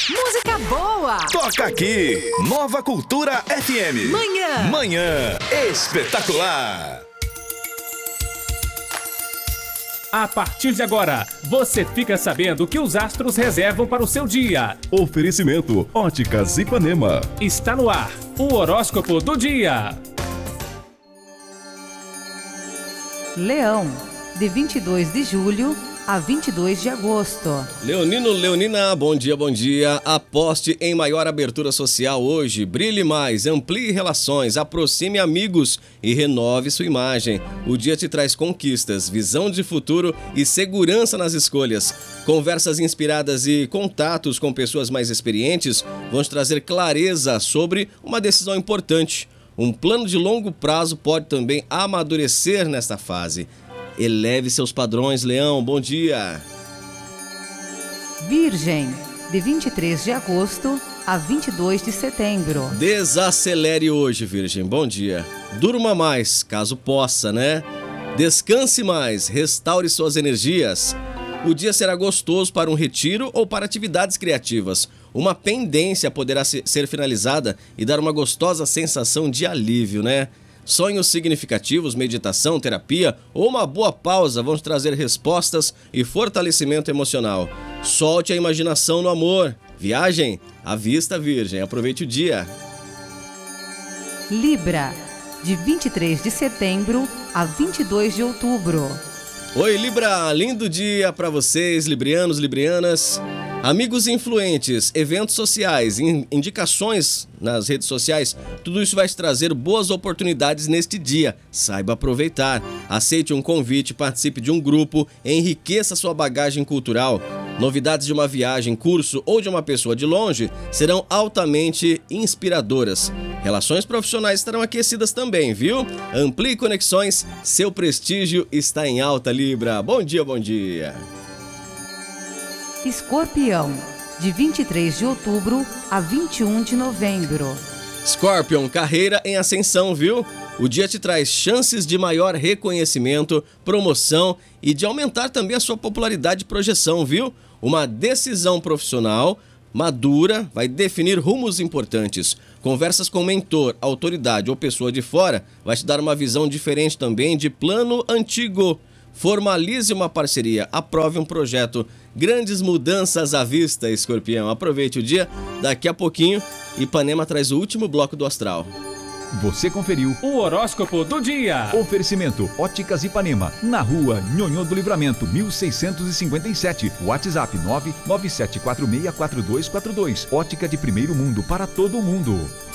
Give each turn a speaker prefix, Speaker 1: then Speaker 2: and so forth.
Speaker 1: Música boa.
Speaker 2: Toca aqui, Nova Cultura FM. Manhã espetacular.
Speaker 3: A partir de agora, você fica sabendo o que os astros reservam para o seu dia.
Speaker 4: Oferecimento Óticas Ipanema.
Speaker 3: Está no ar, o horóscopo do dia.
Speaker 1: Leão, de 22 de julho a 22 de agosto.
Speaker 5: Leonino, Leonina, bom dia, bom dia. Aposte em maior abertura social hoje. Brilhe mais, amplie relações, aproxime amigos e renove sua imagem. O dia te traz conquistas, visão de futuro e segurança nas escolhas. Conversas inspiradas e contatos com pessoas mais experientes vão te trazer clareza sobre uma decisão importante. Um plano de longo prazo pode também amadurecer nesta fase. Eleve seus padrões, Leão. Bom dia.
Speaker 1: Virgem, de 23 de agosto a 22 de setembro.
Speaker 5: Desacelere hoje, Virgem. Bom dia. Durma mais, caso possa, né? Descanse mais, restaure suas energias. O dia será gostoso para um retiro ou para atividades criativas. Uma pendência poderá ser finalizada e dar uma gostosa sensação de alívio, né? Sonhos significativos, meditação, terapia ou uma boa pausa vão te trazer respostas e fortalecimento emocional. Solte a imaginação no amor. Viagem à vista, Virgem. Aproveite o dia.
Speaker 1: Libra, de 23 de setembro a 22 de outubro.
Speaker 5: Oi, Libra. Lindo dia para vocês, librianos, librianas. Amigos influentes, eventos sociais, indicações nas redes sociais, tudo isso vai te trazer boas oportunidades neste dia. Saiba aproveitar. Aceite um convite, participe de um grupo, enriqueça sua bagagem cultural. Novidades de uma viagem, curso ou de uma pessoa de longe serão altamente inspiradoras. Relações profissionais estarão aquecidas também, viu? Amplie conexões, seu prestígio está em alta, Libra. Bom dia, bom dia.
Speaker 1: Escorpião, de 23 de outubro a 21 de novembro.
Speaker 5: Scorpion, carreira em ascensão, viu? O dia te traz chances de maior reconhecimento, promoção e de aumentar também a sua popularidade e projeção, viu? Uma decisão profissional madura vai definir rumos importantes. Conversas com mentor, autoridade ou pessoa de fora vai te dar uma visão diferente também de plano antigo. Formalize uma parceria, aprove um projeto. Grandes mudanças à vista, Escorpião. Aproveite o dia. Daqui a pouquinho, Ipanema traz o último bloco do astral.
Speaker 4: Você conferiu
Speaker 3: O horóscopo do dia.
Speaker 4: Oferecimento Óticas Ipanema, na rua Nhonhô do Livramento, 1657. WhatsApp 997464242. Ótica de primeiro mundo para todo mundo.